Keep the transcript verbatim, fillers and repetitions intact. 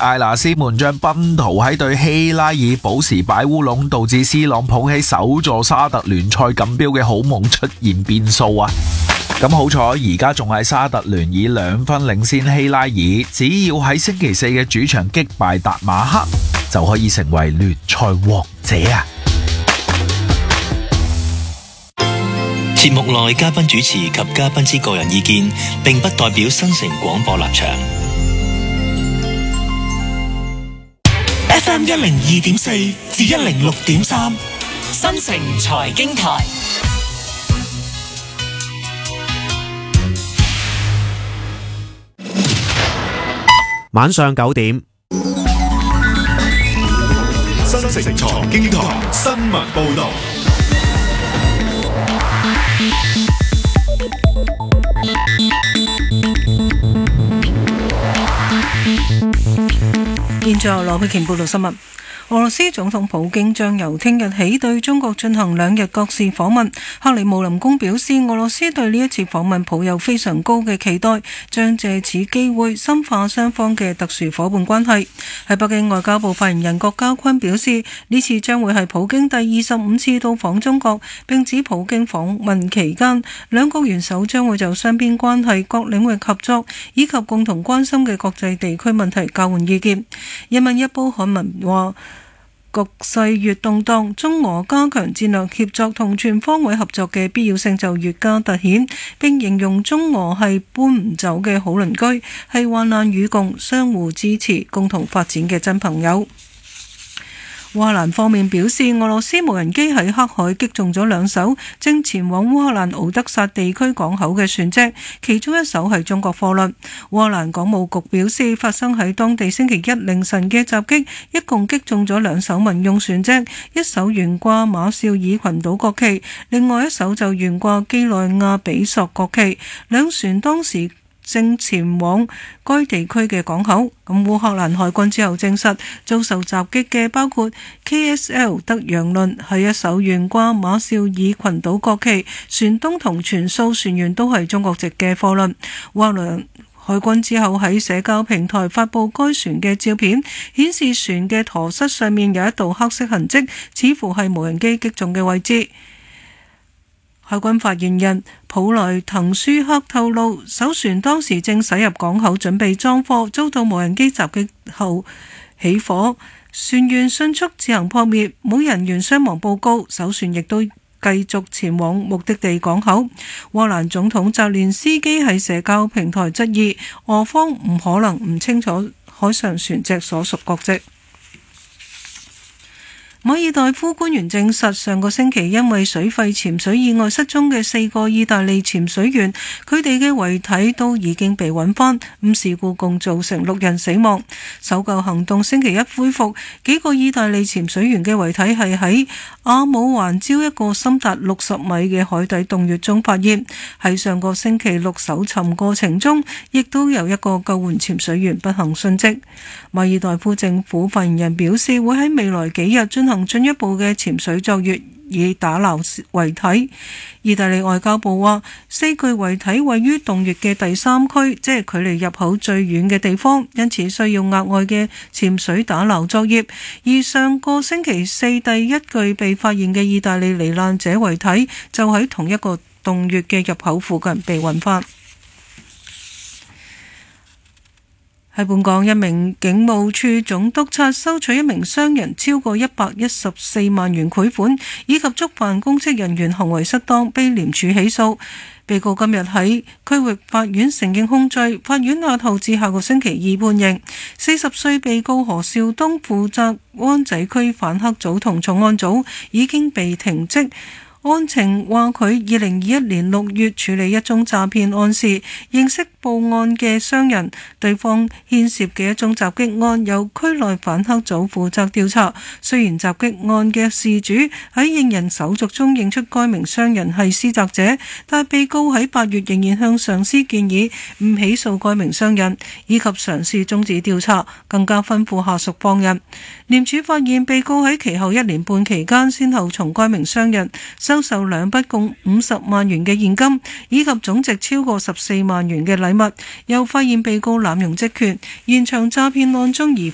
艾拿斯門將賓圖喺對希拉爾補時擺烏龍，導致 C 朗捧起首座沙特聯賽錦標嘅好夢出現變數啊！咁好彩而家仲係沙特聯以兩分領先希拉爾，只要喺星期四嘅主場擊敗達馬克，就可以成為聯賽王者啊！ 節目內嘉賓主持及嘉賓之個人意見，並不代表新城廣播立場。 F M 一零二點四至一零六點三，新城財經台。 晚上九點， 新城財經台新聞報道。 現在羅佩瓊報道新聞。俄羅斯總統普京將由聽日起對中國進行兩日國事訪問。克里姆林宮表示，俄羅斯對呢一次訪問抱有非常高嘅期待，將借此機會深化雙方嘅特殊夥伴關係。喺北京，外交部發言人郭家坤表示，呢次將會係普京第二十五次到訪中國，並指普京訪問期間，兩國元首將會就雙邊關係、各領域合作以及共同關心嘅國際地區問題交換意見。人民日報刊文話，局勢越動盪，中俄加強戰略協作同全方位合作嘅必要性就越加凸顯，並形容中俄係搬唔走嘅好鄰居，係患難與共、相互支持、共同發展嘅真朋友。烏克蘭方面表示，俄羅斯無人機喺黑海擊中咗兩艘正前往烏克蘭敖德薩地區港口嘅船隻，其中一艘係中國貨輪。烏克蘭港務局表示，發生喺當地星期一凌晨嘅襲擊，一共擊中咗兩艘民用船隻，一艘懸掛馬紹爾群島國旗，另外一艘就懸掛基內亞比索國旗。兩船當時正前往該地區嘅港口。咁烏克蘭海軍之後證實，遭受襲擊嘅包括 K S L 德陽輪，係一艘懸掛馬紹爾群島國旗，船東同全數船員都係中國籍嘅貨輪。烏克蘭海軍之後喺社交平台發布該船嘅照片，顯示船嘅舵室上面有一道黑色痕跡，似乎係無人機擊中嘅位置。海軍發言人普萊滕舒克透露，艘船當時正駛入港口準備裝貨，遭到無人機襲擊後起火，船員迅速自行撲滅，冇人員傷亡報告，艘船亦都繼續前往目的地港口。烏克蘭總統澤連斯基喺社交平台質疑，俄方唔可能唔清楚海上船隻所屬國籍。馬爾代夫官員證實，上個星期因為水肺潛水意外失蹤嘅四個意大利潛水員，佢哋嘅遺體都已經被揾返。咁事故共造成六人死亡。搜救行動星期一恢復，幾個意大利潛水員嘅遺體係喺阿姆環礁一個深達六十米嘅海底洞穴中發現。喺上個星期六搜尋過程中，亦都有一個救援潛水員不幸殉職。馬爾代夫政府發言人表示，會喺未來幾日進行進一步嘅潛水作業，以打撈遺體。意大利外交部話，四具遺體位於洞穴嘅第三區，即係距離入口最遠嘅地方，因此需要額外嘅潛水打撈作業。而上個星期四第一具被發現嘅意大利罹難者遺體，就喺同一個洞穴嘅入口附近被揾返。喺本港，一名警務處總督察收取一名商人超過一百一十四萬元賄款，以及觸犯公職人員行為失當，被廉署起訴。被告今日喺區域法院承認控罪，法院押後至下個星期二判刑。四十歲被告何兆東負責灣仔區反黑組同重案組，已經被停職。案情話，佢二零二一年六月處理一宗詐騙案時，認識報案嘅商人，對方牽涉嘅一宗襲擊案由區內反黑組負責調查。雖然襲擊案嘅事主喺認人手續中認出該名商人係施襲者，但被告喺八月仍然向上司建議唔起訴該名商人，以及嘗試終止調查，更加吩咐下屬放人。廉署發現被告喺其後一年半期間，先後從該名商人收受兩筆共五十萬元嘅現金，以及總值超過十四萬元嘅禮物。又發現被告濫用職權，現場詐騙案中疑